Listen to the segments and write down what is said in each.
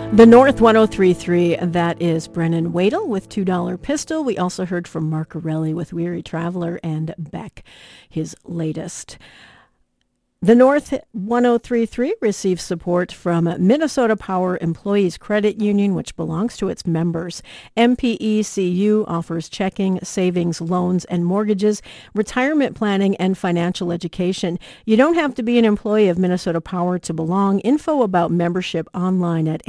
The North 103.3, that is Brennan Wadle with $2 Pistol. We also heard from Mark Arelli with Weary Traveler and Beck, his latest. The North 103.3 receives support from Minnesota Power Employees Credit Union, which belongs to its members. MPECU offers checking, savings, loans, and mortgages, retirement planning, and financial education. You don't have to be an employee of Minnesota Power to belong. Info about membership online at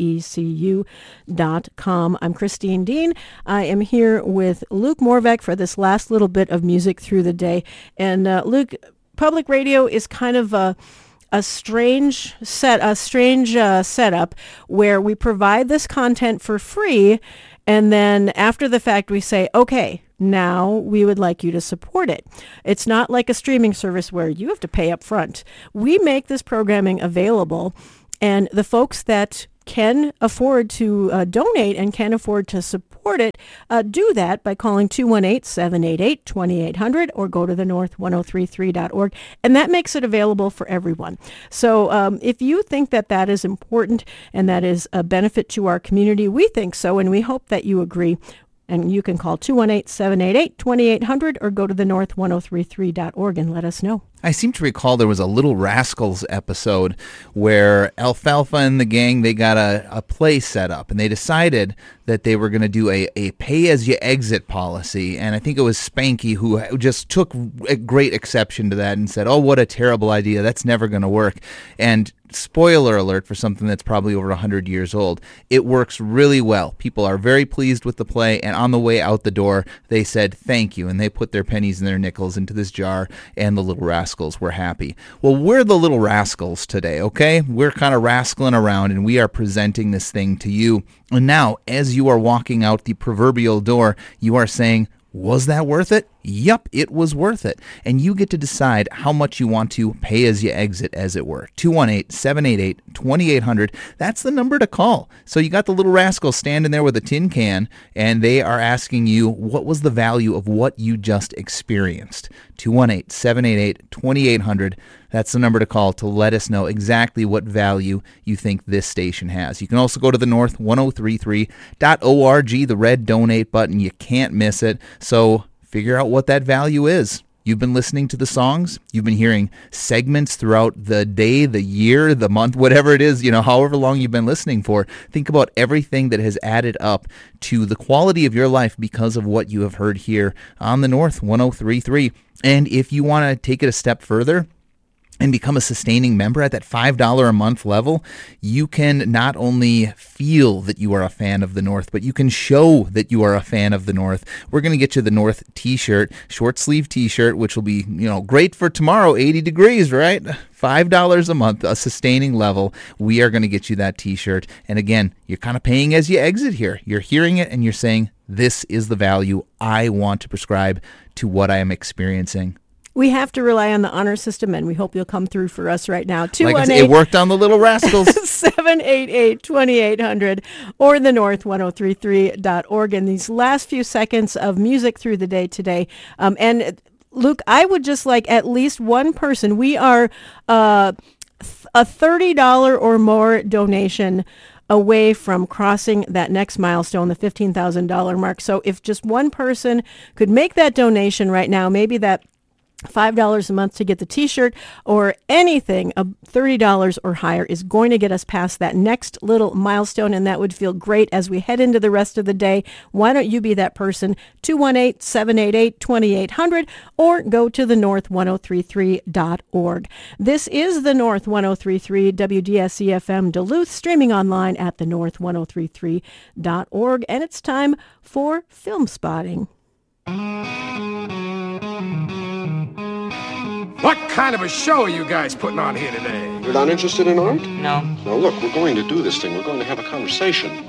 mpecu.com. I'm Christine Dean. I am here with Luke Morvek for this last little bit of music through the day. And Luke, public radio is kind of a strange setup where we provide this content for free, and then after the fact we say, okay, now we would like you to support it. It's not like a streaming service where you have to pay up front. We make this programming available, and the folks that can afford to donate and can afford to support it, do that by calling 218-788-2800 or go to thenorth1033.org, and that makes it available for everyone. So if you think that that is important and that is a benefit to our community, we think so, and we hope that you agree. And you can call 218-788-2800 or go to thenorth1033.org and let us know. I seem to recall there was a Little Rascals episode where Alfalfa and the gang, they got a play set up, and they decided that they were going to do a pay-as-you-exit policy, and I think it was Spanky who just took a great exception to that and said, oh, what a terrible idea, that's never going to work. And spoiler alert for something that's probably over 100 years old, it works really well. People are very pleased with the play, and on the way out the door, they said thank you, and they put their pennies and their nickels into this jar, and the Little Rascals were happy. Well, we're the Little Rascals today, okay? We're kind of rascaling around, and we are presenting this thing to you. And now, as you are walking out the proverbial door, you are saying, was that worth it? Yup, it was worth it. And you get to decide how much you want to pay as you exit, as it were. 218-788-2800. That's the number to call. So you got the Little Rascals standing there with a tin can, and they are asking you, what was the value of what you just experienced? 218-788-2800. That's the number to call to let us know exactly what value you think this station has. You can also go to the north1033.org, the red donate button. You can't miss it. So figure out what that value is. You've been listening to the songs. You've been hearing segments throughout the day, the year, the month, whatever it is, however long you've been listening for. Think about everything that has added up to the quality of your life because of what you have heard here on the North 103.3. And if you want to take it a step further and become a sustaining member at that $5 a month level, you can not only feel that you are a fan of the North, but you can show that you are a fan of the North. We're going to get you the North t-shirt, short sleeve t-shirt, which will be, great for tomorrow, 80 degrees, right? $5 a month, a sustaining level. We are going to get you that t-shirt. And again, you're kind of paying as you exit here. You're hearing it and you're saying, this is the value I want to prescribe to what I am experiencing. We have to rely on the honor system, and we hope you'll come through for us right now. 218 like I said, it worked on the Little Rascals. 788-2800 or thenorth1033.org. In these last few seconds of music through the day today, and Luke, I would just like at least one person. We are a $30 or more donation away from crossing that next milestone, the $15,000 mark. So if just one person could make that donation right now, maybe that $5 a month to get the t-shirt or anything $30 or higher is going to get us past that next little milestone, and that would feel great as we head into the rest of the day. Why don't you be that person? 218-788-2800 or go to thenorth1033.org. This is the North 103.3 WDSC-FM Duluth, streaming online at thenorth1033.org, and it's time for Film Spotting. What kind of a show are you guys putting on here today? You're not interested in art? No. Now look, we're going to do this thing. We're going to have a conversation.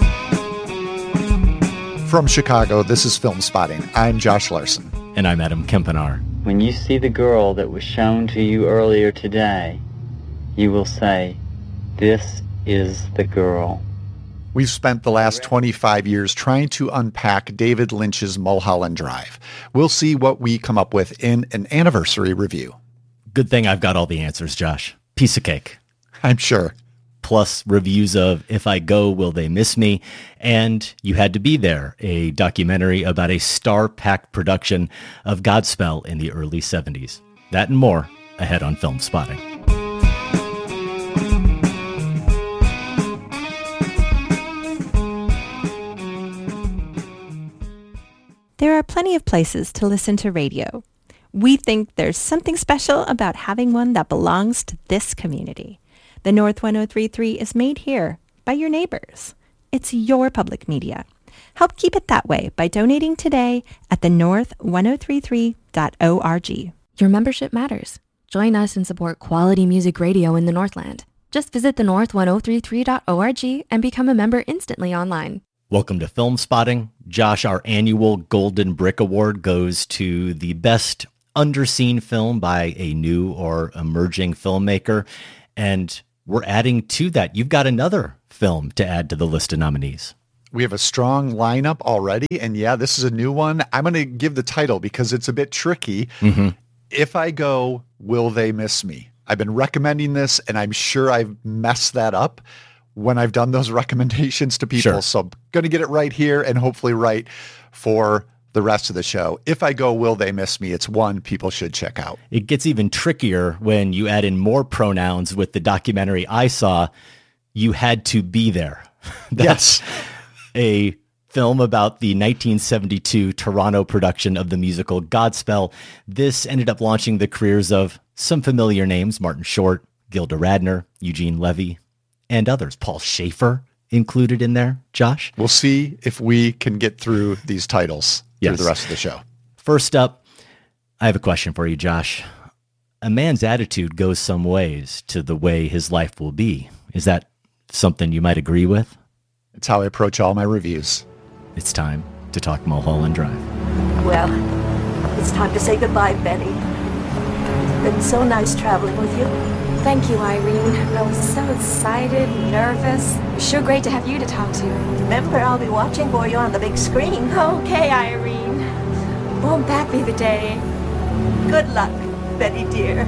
From Chicago, this is Film Spotting. I'm Josh Larson. And I'm Adam Kempenaar. When you see the girl that was shown to you earlier today, you will say, this is the girl. We've spent the last 25 years trying to unpack David Lynch's Mulholland Drive. We'll see what we come up with in an anniversary review. Good thing I've got all the answers, Josh. Piece of cake. I'm sure. plus reviews of If I Go, Will They Miss Me? And You Had to Be There, a documentary about a star-packed production of Godspell in the early 70s. That and more ahead on Film Spotting. There are plenty of places to listen to radio. We think there's something special about having one that belongs to this community. The North 103.3 is made here by your neighbors. It's your public media. Help keep it that way by donating today at thenorth1033.org. Your membership matters. Join us and support quality music radio in the Northland. Just visit thenorth1033.org and become a member instantly online. Welcome to Film Spotting. Josh, our annual Golden Brick Award goes to the best underseen film by a new or emerging filmmaker. And we're adding to that. You've got another film to add to the list of nominees. We have a strong lineup already. And yeah, this is a new one. I'm going to give the title because it's a bit tricky. Mm-hmm. If I Go, Will They Miss Me? I've been recommending this, and I'm sure I've messed that up when I've done those recommendations to people. Sure. So I'm going to get it right here and hopefully right for the rest of the show. If I Go, Will They Miss Me? It's one people should check out. It gets even trickier when you add in more pronouns with the documentary I saw, You Had to Be There. That's a film about the 1972 Toronto production of the musical Godspell. This ended up launching the careers of some familiar names, Martin Short, Gilda Radner, Eugene Levy, and others. Paul Schaefer included in there. Josh? We'll see if we can get through these titles through the rest of the show. First up, I have a question for you, Josh. A man's attitude goes some ways to the way his life will be. Is that something you might agree with? It's how I approach all my reviews. It's time to talk Mulholland Drive. Well, it's time to say goodbye, Betty. It's been so nice traveling with you. Thank you, Irene. I was so excited, nervous. It's sure great to have you to talk to. Remember, I'll be watching for you on the big screen. Okay, Irene. Won't that be the day? Good luck, Betty dear.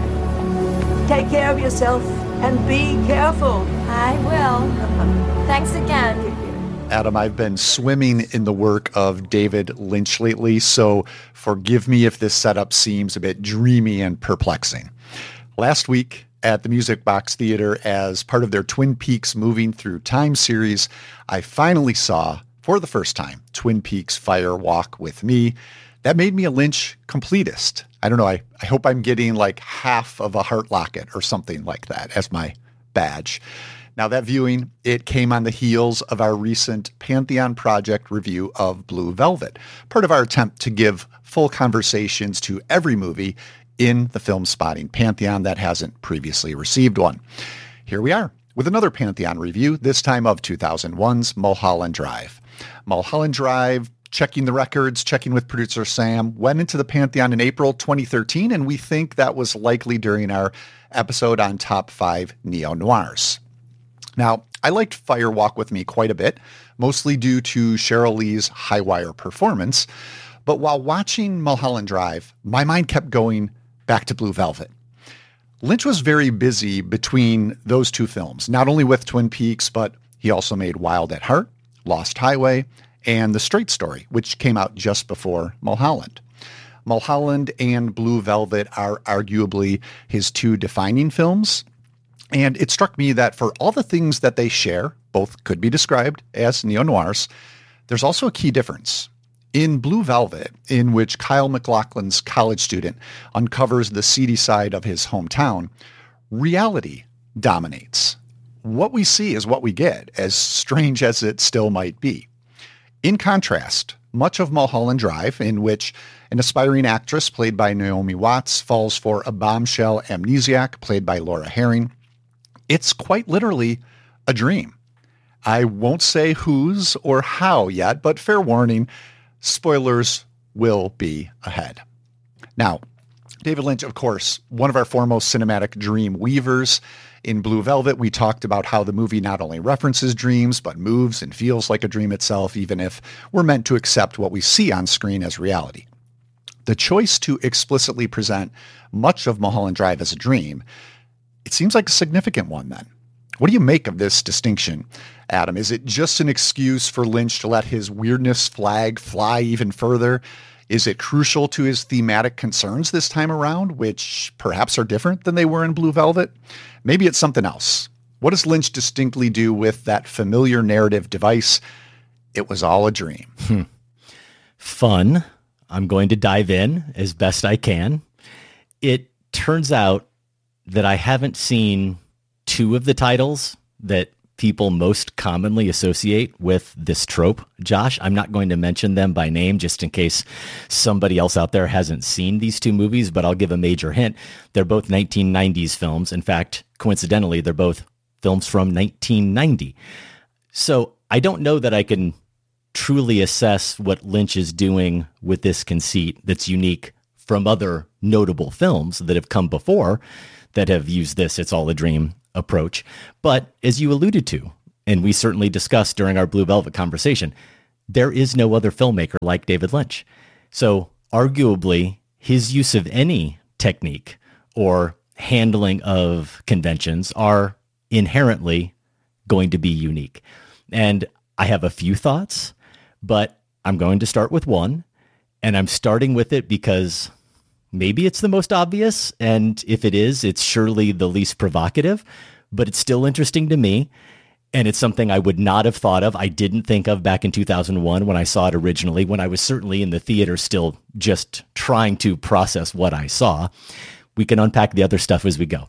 Take care of yourself and be careful. I will. Thanks again. Adam, I've been swimming in the work of David Lynch lately, so forgive me if this setup seems a bit dreamy and perplexing. Last week at the Music Box Theater, as part of their Twin Peaks Moving Through Time series, I finally saw, for the first time, Twin Peaks Fire Walk with Me. That made me a Lynch completist. I don't know, I hope I'm getting like half of a heart locket or something like that as my badge. Now, that viewing, it came on the heels of our recent Pantheon Project review of Blue Velvet, part of our attempt to give full conversations to every movie in the Film Spotting Pantheon that hasn't previously received one. Here we are with another Pantheon review, this time of 2001's Mulholland Drive. Mulholland Drive, checking the records, checking with producer Sam, went into the Pantheon in April 2013, and we think that was likely during our episode on Top 5 Neo-Noirs. Now, I liked Fire Walk with Me quite a bit, mostly due to Cheryl Lee's high-wire performance. But while watching Mulholland Drive, my mind kept going back to Blue Velvet. Lynch was very busy between those two films, not only with Twin Peaks, but he also made Wild at Heart, Lost Highway, and The Straight Story, which came out just before Mulholland. Mulholland and Blue Velvet are arguably his two defining films. And it struck me that for all the things that they share, both could be described as neo-noirs, there's also a key difference. In Blue Velvet, in which Kyle MacLachlan's college student uncovers the seedy side of his hometown, reality dominates. What we see is what we get, as strange as it still might be. In contrast, much of Mulholland Drive, in which an aspiring actress played by Naomi Watts falls for a bombshell amnesiac played by Laura Herring, it's quite literally a dream. I won't say whose or how yet, but fair warning, spoilers will be ahead. Now, David Lynch, of course, one of our foremost cinematic dream weavers. In Blue Velvet, we talked about how the movie not only references dreams, but moves and feels like a dream itself, even if we're meant to accept what we see on screen as reality. The choice to explicitly present much of Mulholland Drive as a dream, it seems like a significant one then. What do you make of this distinction, Adam? Is it just an excuse for Lynch to let his weirdness flag fly even further? Is it crucial to his thematic concerns this time around, which perhaps are different than they were in Blue Velvet? Maybe it's something else. What does Lynch distinctly do with that familiar narrative device? It was all a dream. Fun. I'm going to dive in as best I can. It turns out that I haven't seen two of the titles that people most commonly associate with this trope, Josh. I'm not going to mention them by name just in case somebody else out there hasn't seen these two movies, but I'll give a major hint. They're both 1990s films. In fact, coincidentally, they're both films from 1990. So I don't know that I can truly assess what Lynch is doing with this conceit that's unique from other notable films that have come before that have used this "it's all a dream" approach. But as you alluded to, and we certainly discussed during our Blue Velvet conversation, there is no other filmmaker like David Lynch. So arguably, his use of any technique or handling of conventions are inherently going to be unique. And I have a few thoughts, but I'm going to start with one, and I'm starting with it because maybe it's the most obvious, and if it is, it's surely the least provocative, but it's still interesting to me, and it's something I would not have thought of. I didn't think of back in 2001 when I saw it originally, when I was certainly in the theater still just trying to process what I saw. We can unpack the other stuff as we go.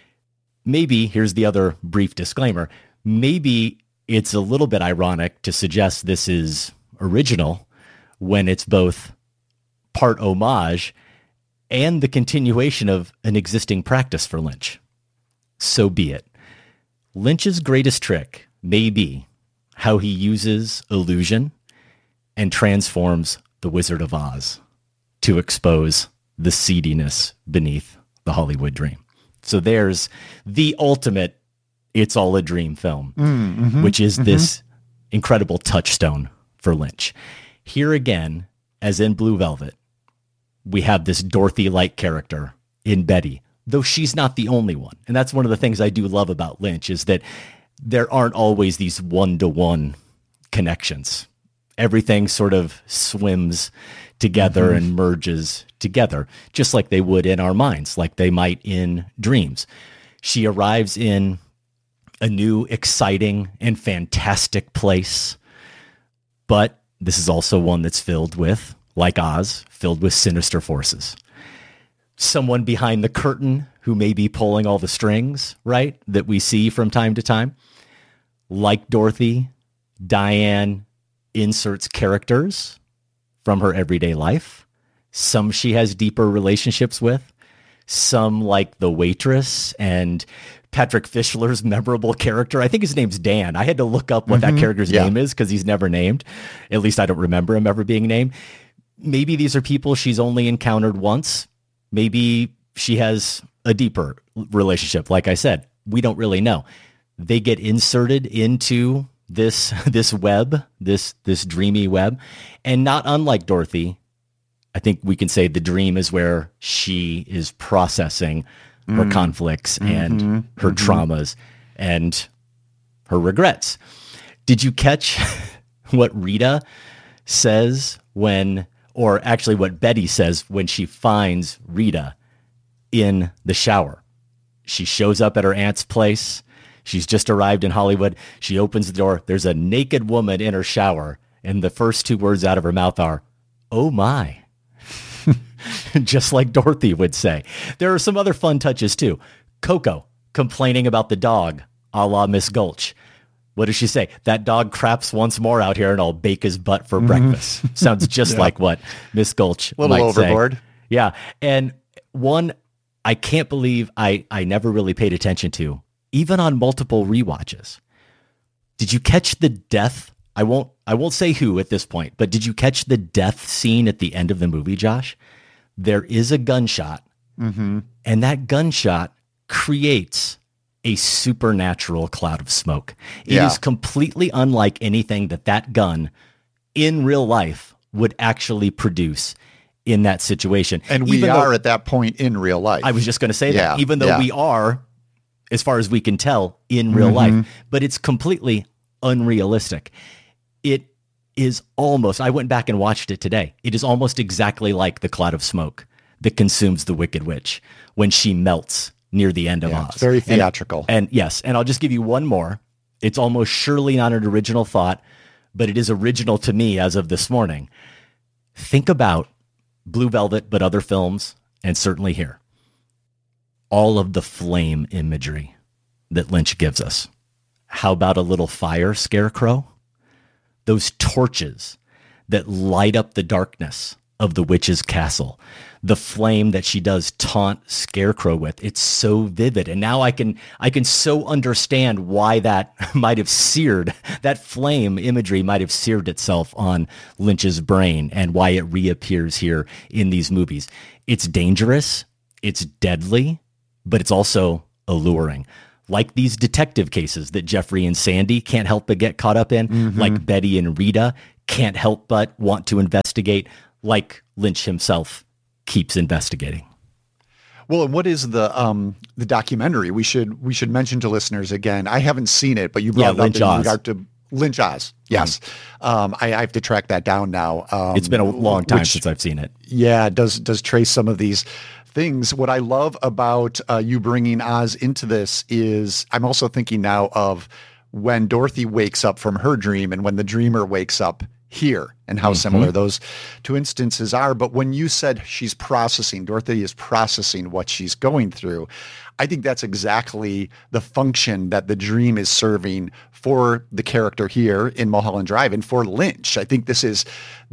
Maybe, here's the other brief disclaimer, maybe it's a little bit ironic to suggest this is original when it's both part homage and the continuation of an existing practice for Lynch. So be it. Lynch's greatest trick may be how he uses illusion and transforms The Wizard of Oz to expose the seediness beneath the Hollywood dream. So there's the ultimate "it's all a dream" film, which is this incredible touchstone for Lynch. Here again, as in Blue Velvet, we have this Dorothy-like character in Betty, though she's not the only one. And that's one of the things I do love about Lynch, is that there aren't always these one-to-one connections. Everything sort of swims together and merges together, just like they would in our minds, like they might in dreams. She arrives in a new, exciting, and fantastic place, but this is also one that's filled with, like Oz, filled with sinister forces. Someone behind the curtain who may be pulling all the strings, right, that we see from time to time. Like Dorothy, Diane inserts characters from her everyday life. Some she has deeper relationships with. Some, like the waitress and Patrick Fischler's memorable character. I think his name's Dan. I had to look up what that character's name is because he's never named. At least I don't remember him ever being named. Maybe these are people she's only encountered once. Maybe she has a deeper relationship. Like I said, we don't really know. They get inserted into this web, this dreamy web. And not unlike Dorothy, I think we can say the dream is where she is processing her conflicts and her traumas and her regrets. Did you catch what Rita says or actually what Betty says when she finds Rita in the shower? She shows up at her aunt's place. She's just arrived in Hollywood. She opens the door. There's a naked woman in her shower. And the first two words out of her mouth are, "Oh my." Just like Dorothy would say. There are some other fun touches too. Coco complaining about the dog, a la Miss Gulch. What does she say? "That dog craps once more out here and I'll bake his butt for breakfast." Sounds just like what Miss Gulch might say. A little overboard. Yeah. And one I can't believe I never really paid attention to, even on multiple rewatches. Did you catch the death? I won't say who at this point, but did you catch the death scene at the end of the movie, Josh? There is a gunshot, and that gunshot creates a supernatural cloud of smoke. It is completely unlike anything that gun in real life would actually produce in that situation. And we are at that point in real life. I was just going to say that. Even though we are as far as we can tell in real life, but it's completely unrealistic. It is almost, I went back and watched it today. It is almost exactly like the cloud of smoke that consumes the Wicked Witch when she melts near the end of Oz. It's very theatrical. And yes, and I'll just give you one more. It's almost surely not an original thought, but it is original to me as of this morning. Think about Blue Velvet, but other films, and certainly here. All of the flame imagery that Lynch gives us. How about a little fire scarecrow? Those torches that light up the darkness of the witch's castle. The flame that she does taunt Scarecrow with. It's so vivid. And now I can so understand why that might have seared, that flame imagery might have seared itself on Lynch's brain and why it reappears here in these movies. It's dangerous. It's deadly, but it's also alluring. Like these detective cases that Jeffrey and Sandy can't help but get caught up in, like Betty and Rita can't help but want to investigate, like Lynch himself keeps investigating. Well, and what is the documentary? We should mention to listeners again. I haven't seen it, but you brought it up in regard to Lynch Oz. Yes, I have to track that down now. It's been a long time since I've seen it. Yeah, does trace some of these things. What I love about you bringing Oz into this is I'm also thinking now of when Dorothy wakes up from her dream and when the dreamer wakes up here and how similar those two instances are. But when you said she's processing, Dorothy is processing what she's going through, I think that's exactly the function that the dream is serving for the character here in Mulholland Drive and for Lynch. I think this is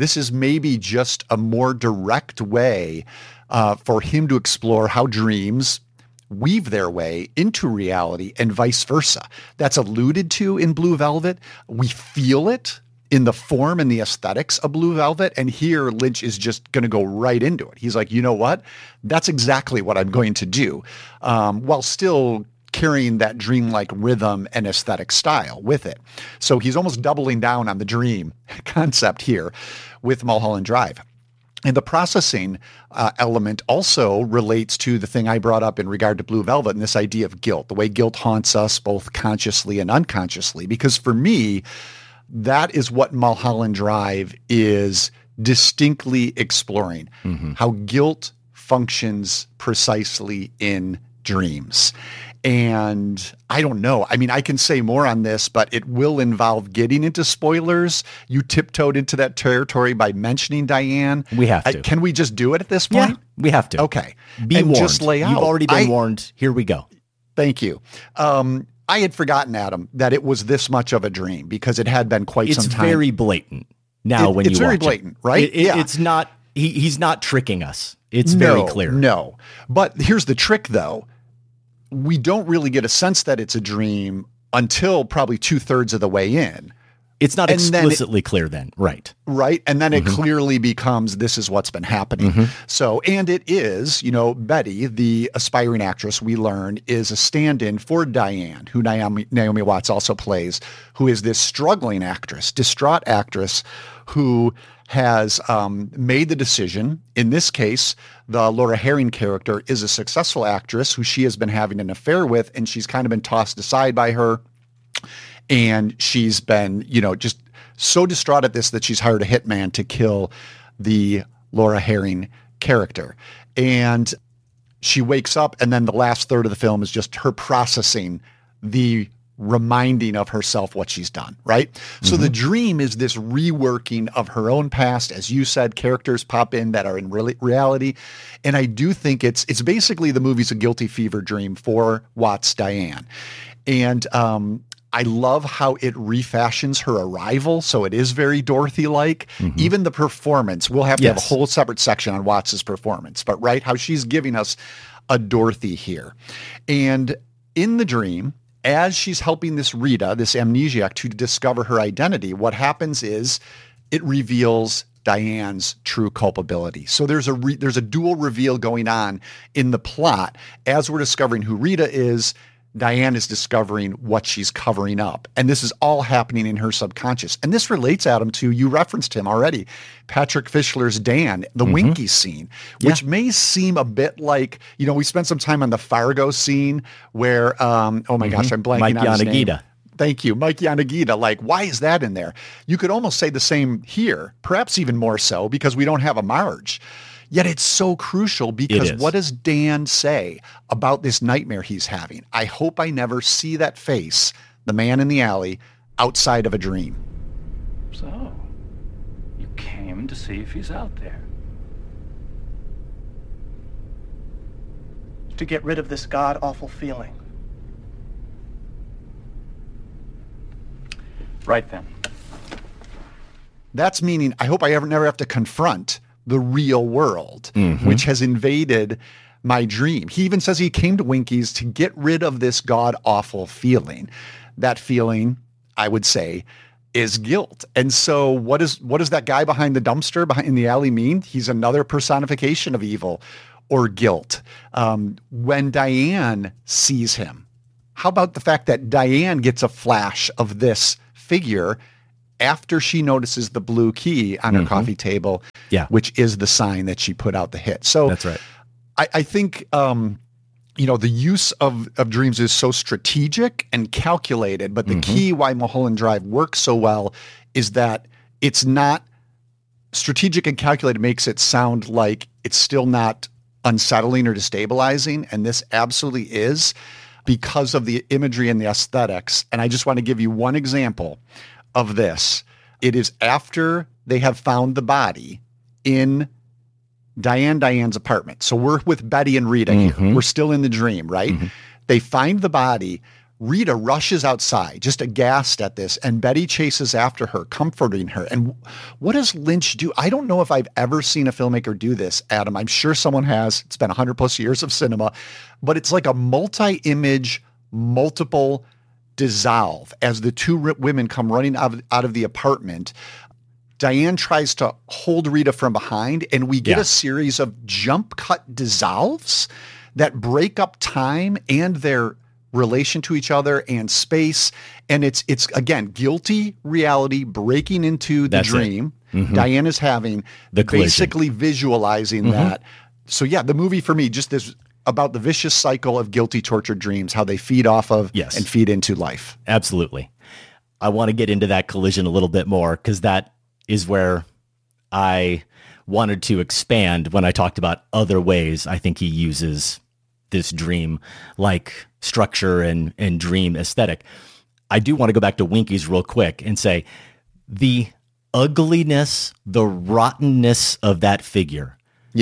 maybe just a more direct way for him to explore how dreams weave their way into reality and vice versa. That's alluded to in Blue Velvet. We feel it in the form and the aesthetics of Blue Velvet. And here Lynch is just going to go right into it. He's like, you know what? That's exactly what I'm going to do, while still carrying that dreamlike rhythm and aesthetic style with it. So he's almost doubling down on the dream concept here with Mulholland Drive. And the processing element also relates to the thing I brought up in regard to Blue Velvet and this idea of guilt, the way guilt haunts us both consciously and unconsciously. Because for me, that is what Mulholland Drive is distinctly exploring, how guilt functions precisely in dreams. And I don't know. I mean, I can say more on this, but it will involve getting into spoilers. You tiptoed into that territory by mentioning Diane. We have to. Can we just do it at this point? Yeah, we have to. Okay. Be and warned. Just lay out. You've already been warned. Here we go. Thank you. I had forgotten, Adam, that it was this much of a dream because it had been quite some time. It's very blatant now when you watch it. It's very blatant, right? It's not, he's not tricking us. It's very clear. No. But here's the trick, though. We don't really get a sense that it's a dream until probably 2/3 of the way in. It's not explicitly clear then. Right. Right. And then it clearly becomes this is what's been happening. So, and it is, Betty, the aspiring actress we learn is a stand-in for Diane, who Naomi Watts also plays, who is this struggling actress, distraught actress who has made the decision. In this case, the Laura Herring character is a successful actress who she has been having an affair with, and she's kind of been tossed aside by her. And she's been, just so distraught at this that she's hired a hitman to kill the Laura Herring character. And she wakes up, and then the last third of the film is just her processing the reminding of herself what she's done, right? So the dream is this reworking of her own past. As you said, characters pop in that are in reality. And I do think it's basically the movie's a guilty fever dream for Watts' Diane. And I love how it refashions her arrival, so it is very Dorothy-like. Even the performance, we'll have to have a whole separate section on Watts' performance, but right, how she's giving us a Dorothy here. And in the dream, as she's helping this Rita, this amnesiac, to discover her identity, what happens is it reveals Diane's true culpability. So there's a dual reveal going on in the plot as we're discovering who Rita is. Diane is discovering what she's covering up. And this is all happening in her subconscious. And this relates, Adam, to, you referenced him already, Patrick Fischler's Dan, the Winky scene, which may seem a bit like, we spent some time on the Fargo scene where, oh my gosh, I'm blanking Mike on his name. Yanagita. Thank you, Mike Yanagita. Like, why is that in there? You could almost say the same here, perhaps even more so, because we don't have a Marge. Yet it's so crucial because what does Dan say about this nightmare he's having? I hope I never see that face, the man in the alley, outside of a dream. So, you came to see if he's out there. To get rid of this god-awful feeling. Right then. That's meaning I hope I never have to confront the real world, which has invaded my dream. He even says he came to Winky's to get rid of this god-awful feeling. That feeling, I would say, is guilt. And so what does that guy behind the dumpster in the alley mean? He's another personification of evil or guilt. When Diane sees him, how about the fact that Diane gets a flash of this figure after she notices the blue key on her coffee table, which is the sign that she put out the hit. So that's right. I think, the use of dreams is so strategic and calculated, but the key why Mulholland Drive works so well is that it's not strategic and calculated, makes it sound like it's still not unsettling or destabilizing. And this absolutely is because of the imagery and the aesthetics. And I just want to give you one example of this. It is after they have found the body in Diane's apartment. So we're with Betty and Rita here. We're still in the dream, right? They find the body. Rita rushes outside, just aghast at this, and Betty chases after her, comforting her. And what does Lynch do? I don't know if I've ever seen a filmmaker do this, Adam. I'm sure someone has. It's been 100 plus years of cinema, but it's like a multi-image, multiple dissolve as the two women come running out of the apartment. Diane tries to hold Rita from behind, and we get a series of jump cut dissolves that break up time and their relation to each other and space. And it's again, guilty reality breaking into the dream Diane is having, basically visualizing that. So yeah, the movie for me, just this about the vicious cycle of guilty, tortured dreams, how they feed off of and feed into life. Absolutely. I want to get into that collision a little bit more because that is where I wanted to expand when I talked about other ways I think he uses this dream like structure and dream aesthetic. I do want to go back to Winky's real quick and say the ugliness, the rottenness of that figure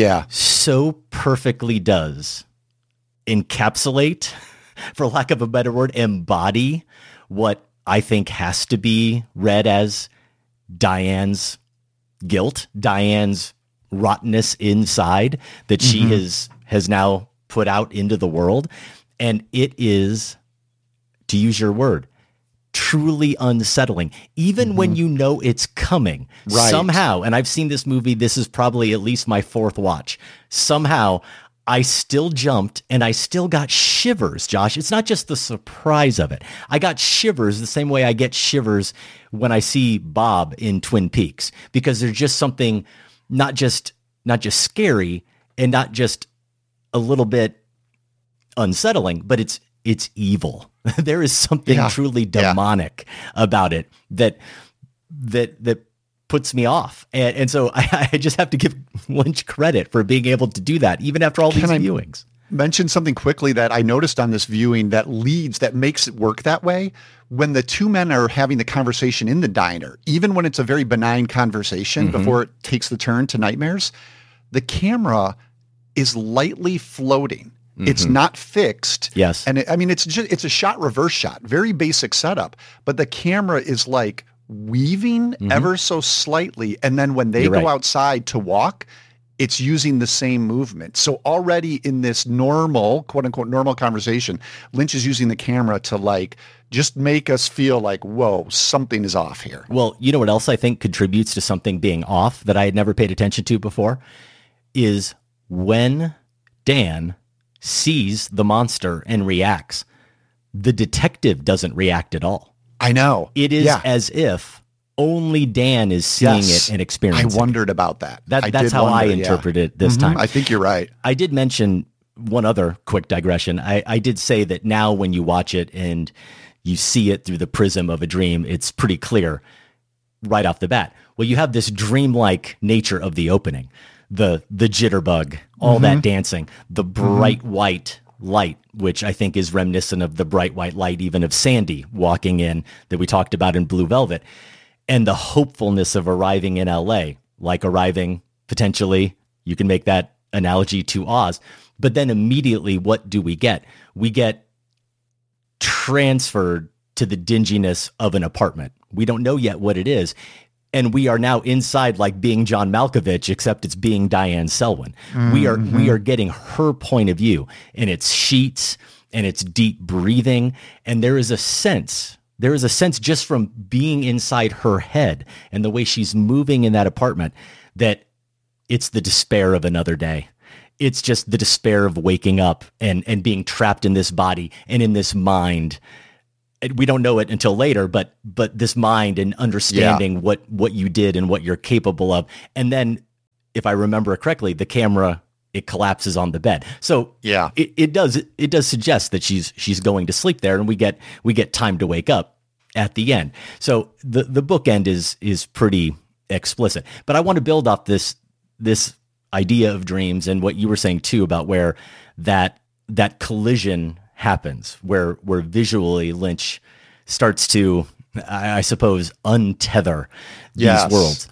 so perfectly does encapsulate, for lack of a better word, embody what I think has to be read as Diane's guilt, Diane's rottenness inside that she has now put out into the world. And it is, to use your word, truly unsettling, even when you know it's coming somehow. And I've seen this movie. This is probably at least my fourth watch. Somehow I still jumped and I still got shivers, Josh. It's not just the surprise of it. I got shivers the same way I get shivers when I see Bob in Twin Peaks, because there's just something not just scary and not just a little bit unsettling, but it's evil. There is something truly demonic about it that puts me off. And so I just have to give Lynch credit for being able to do that, even after all these viewings. Mention something quickly that I noticed on this viewing that makes it work that way. When the two men are having the conversation in the diner, even when it's a very benign conversation before it takes the turn to nightmares, the camera is lightly floating. It's not fixed. Yes. And it's a shot, reverse shot, very basic setup, but the camera is like weaving ever so slightly. And then when they go outside to walk, it's using the same movement. So already in this normal, quote unquote, normal conversation, Lynch is using the camera to like just make us feel like, whoa, something is off here. Well, you know what else I think contributes to something being off that I had never paid attention to before is when Dan sees the monster and reacts. the detective doesn't react at all. I know. It is as if only Dan is seeing it and experiencing it. I wondered about that. That's how I interpreted it this time. I think you're right. I did mention one other quick digression. I did say that now when you watch it and you see it through the prism of a dream, it's pretty clear right off the bat. Well, you have this dreamlike nature of the opening, the jitterbug, all that dancing, the bright white light, which I think is reminiscent of the bright white light even of Sandy walking in that we talked about in Blue Velvet, and the hopefulness of arriving in LA, like arriving potentially, you can make that analogy to Oz. But then immediately, what do we get? We get transferred to the dinginess of an apartment. We don't know yet what it is. And we are now inside, like being John Malkovich, except it's being Diane Selwyn. We are getting her point of view, and it's sheets and it's deep breathing. And there is a sense just from being inside her head and the way she's moving in that apartment that it's the despair of another day. It's just the despair of waking up and being trapped in this body and in this mind. We don't know it until later, but this mind and understanding what you did and what you're capable of. And then, if I remember correctly, the camera, it collapses on the bed. So it does suggest that she's going to sleep there, and we get time to wake up at the end. So the bookend is pretty explicit. But I want to build off this idea of dreams and what you were saying too about where that collision happens, where visually Lynch starts to, I suppose, untether these worlds.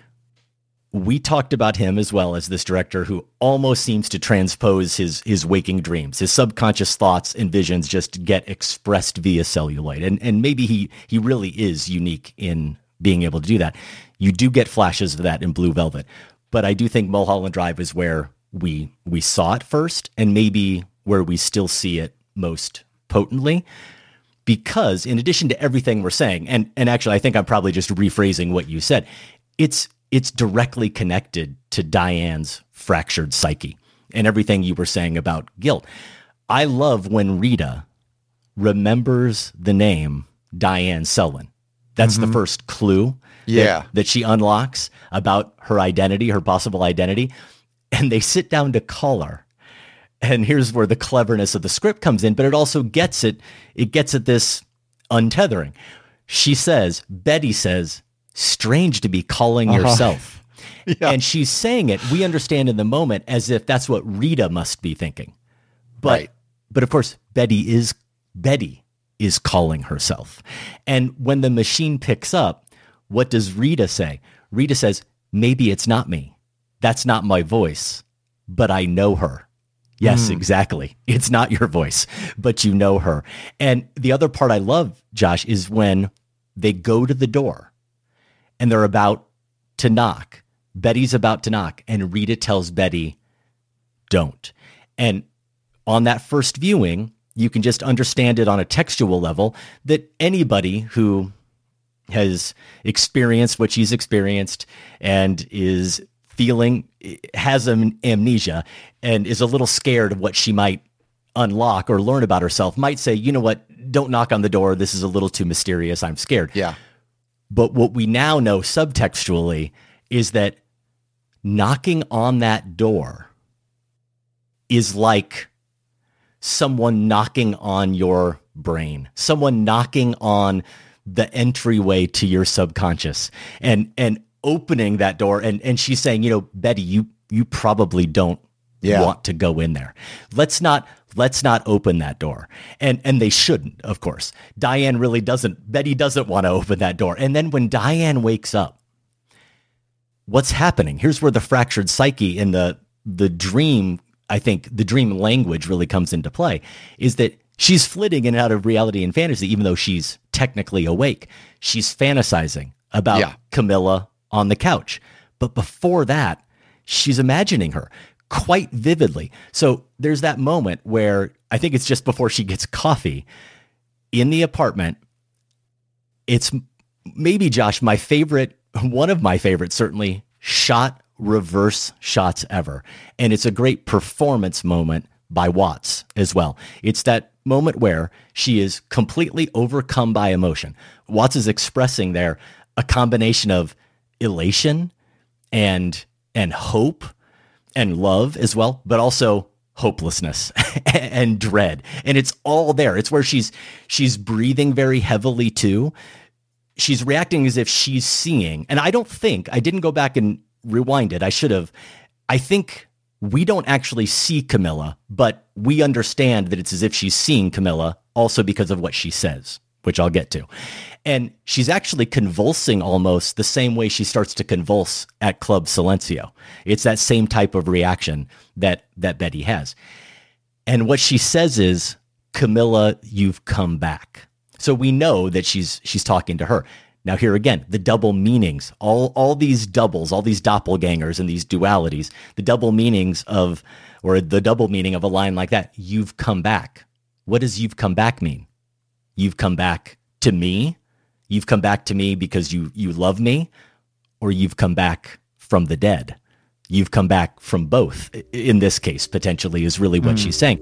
We talked about him as well as this director who almost seems to transpose his waking dreams. His subconscious thoughts and visions just get expressed via celluloid. And maybe he really is unique in being able to do that. You do get flashes of that in Blue Velvet. But I do think Mulholland Drive is where we saw it first, and maybe where we still see it most potently, because in addition to everything we're saying, and actually I think I'm probably just rephrasing what you said, it's directly connected to Diane's fractured psyche and everything you were saying about guilt. I love when Rita remembers the name Diane Selwyn. That's the first clue that she unlocks about her identity, her possible identity, and they sit down to call her. And here's where the cleverness of the script comes in, but it also gets at this untethering. Betty says, strange to be calling yourself. And she's saying it, we understand in the moment, as if that's what Rita must be thinking. But of course, Betty is calling herself. And when the machine picks up, what does Rita say? Rita says, maybe it's not me. That's not my voice, but I know her. Yes, exactly. It's not your voice, but you know her. And the other part I love, Josh, is when they go to the door and they're about to knock. Betty's about to knock, and Rita tells Betty, don't. And on that first viewing, you can just understand it on a textual level that anybody who has experienced what she's experienced and is has amnesia and is a little scared of what she might unlock or learn about herself might say, you know what, don't knock on the door. This is a little too mysterious. I'm scared. Yeah. But what we now know subtextually is that knocking on that door is like someone knocking on your brain, someone knocking on the entryway to your subconscious and opening that door. And she's saying, you know, Betty, you probably don't want to go in there. Let's not open that door. And they shouldn't, of course. Diane really doesn't. Betty doesn't want to open that door. And then when Diane wakes up, what's happening? Here's where the fractured psyche and the dream, I think the dream language really comes into play, is that she's flitting in and out of reality and fantasy, even though she's technically awake. She's fantasizing about Camilla on the couch. But before that, she's imagining her quite vividly. So there's that moment where I think it's just before she gets coffee in the apartment. It's maybe, Josh, one of my favorite, certainly, reverse shots ever. And it's a great performance moment by Watts as well. It's that moment where she is completely overcome by emotion. Watts is expressing there a combination of elation and hope and love as well, but also hopelessness and dread. And it's all there. It's where she's breathing very heavily too. She's reacting as if she's seeing. And I didn't go back and rewind it. I should have. I think we don't actually see Camilla, but we understand that it's as if she's seeing Camilla also because of what she says, which I'll get to. And she's actually convulsing almost the same way she starts to convulse at Club Silencio. It's that same type of reaction that Betty has. And what she says is, Camilla, you've come back. So we know that she's talking to her. Now here again, the double meanings, all these doubles, all these doppelgangers and these dualities, the double meanings of, or the double meaning of a line like that, you've come back. What does you've come back mean? You've come back to me? You've come back to me because you love me? Or you've come back from the dead? You've come back from both, in this case, potentially, is really what she's saying.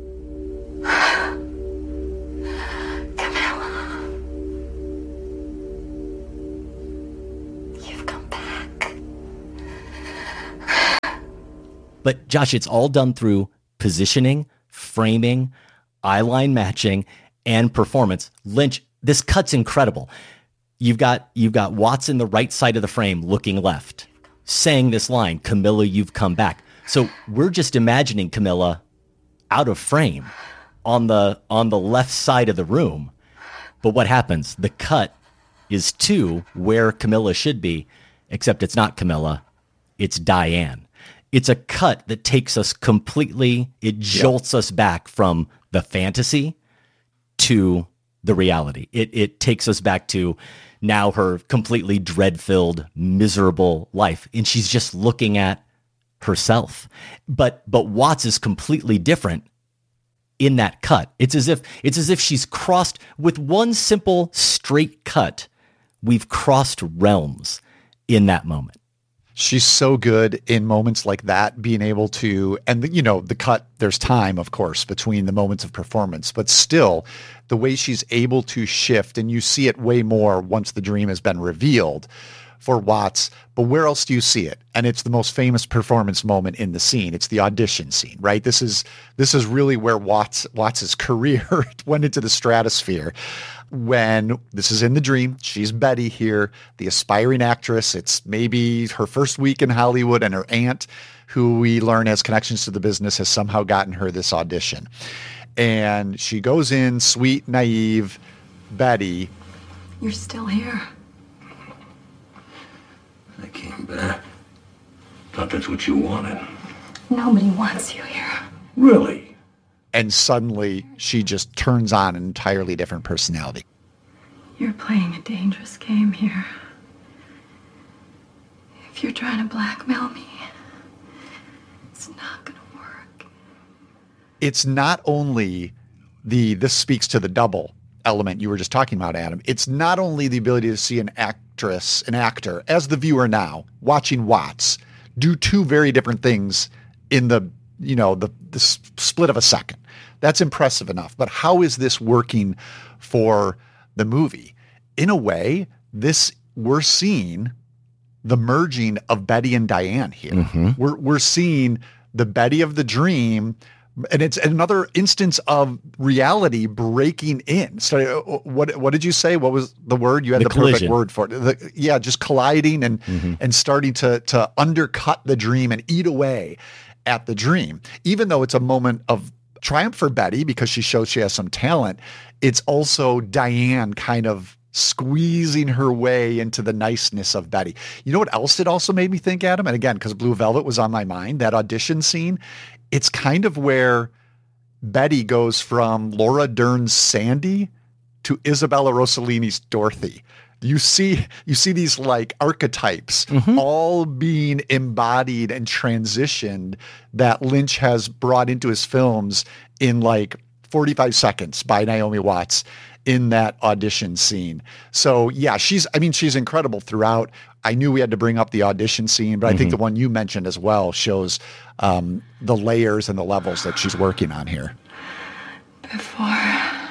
But Josh, it's all done through positioning, framing, eyeline matching, and performance. Lynch, this cut's incredible. You've got Watts in the right side of the frame looking left, saying this line, Camilla, you've come back. So we're just imagining Camilla out of frame on the left side of the room. But what happens? The cut is to where Camilla should be, except it's not Camilla, it's Diane. It's a cut that takes us completely, it jolts us back from the fantasy to the reality. It takes us back to now her completely dread-filled, miserable life. And she's just looking at herself. But Watts is completely different in that cut. It's as if she's crossed with one simple straight cut. We've crossed realms in that moment. She's so good in moments like that, being able to, and the cut, there's time, of course, between the moments of performance, but still the way she's able to shift, and you see it way more once the dream has been revealed for Watts, but where else do you see it? And it's the most famous performance moment in the scene. It's the audition scene, right? This is really where Watts's career went into the stratosphere. When this is in the dream, she's Betty here, the aspiring actress. It's maybe her first week in Hollywood, and her aunt, who we learn has connections to the business, has somehow gotten her this audition. And she goes in, sweet, naive Betty. You're still here. I came back. Thought that's what you wanted. Nobody wants you here. Really? And suddenly she just turns on an entirely different personality. You're playing a dangerous game here. If you're trying to blackmail me, it's not going to work. It's not only this speaks to the double element you were just talking about, Adam. It's not only the ability to see an actor, as the viewer now, watching Watts, do two very different things in the split of a second. That's impressive enough. But how is this working for the movie? In a way, we're seeing the merging of Betty and Diane here. Mm-hmm. We're seeing the Betty of the dream, and it's another instance of reality breaking in. So what did you say? What was the word? You had the perfect word for it. Just colliding and starting to undercut the dream and eat away at the dream. Even though it's a moment of triumph for Betty because she shows she has some talent, it's also Diane kind of squeezing her way into the niceness of Betty. You know what else it also made me think, Adam? And again, because Blue Velvet was on my mind, that audition scene, it's kind of where Betty goes from Laura Dern's Sandy to Isabella Rossellini's Dorothy. You see these like archetypes all being embodied and transitioned that Lynch has brought into his films in like 45 seconds by Naomi Watts in that audition scene. So yeah, she's incredible throughout. I knew we had to bring up the audition scene, but I think the one you mentioned as well shows the layers and the levels that she's working on here. Before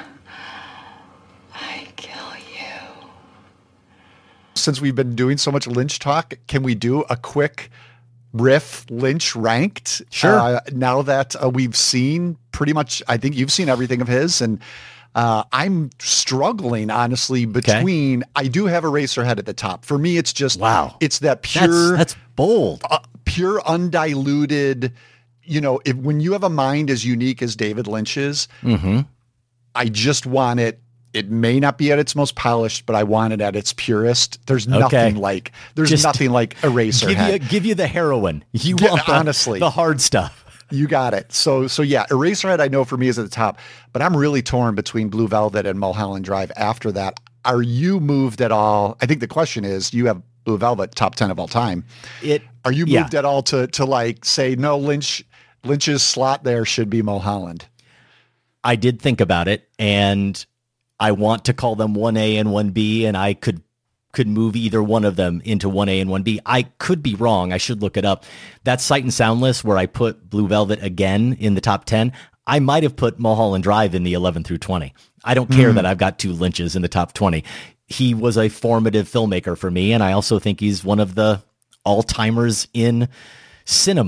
since we've been doing so much Lynch talk, can we do a quick riff Lynch ranked? Sure. Now that we've seen pretty much, I think you've seen everything of his, and I'm struggling honestly between. I do have Eraserhead at the top. For me, it's just it's that pure. That's bold. Pure undiluted. When you have a mind as unique as David Lynch's, I just want it. It may not be at its most polished, but I want it at its purest. There's nothing like Eraserhead. Give you the heroin. You want honestly the hard stuff. You got it. So yeah, Eraserhead I know for me is at the top, but I'm really torn between Blue Velvet and Mulholland Drive after that. Are you moved at all? I think the question is, you have Blue Velvet top 10 of all time. Are you moved at all to like say, no, Lynch's slot there should be Mulholland? I did think about it, and I want to call them 1A and 1B, and I could move either one of them into 1A and 1B. I could be wrong. I should look it up. That Sight and Sound list where I put Blue Velvet again in the top 10, I might have put Mulholland Drive in the 11 through 20. I don't care that I've got 2 Lynches in the top 20. He was a formative filmmaker for me, and I also think he's one of the all-timers in cinema.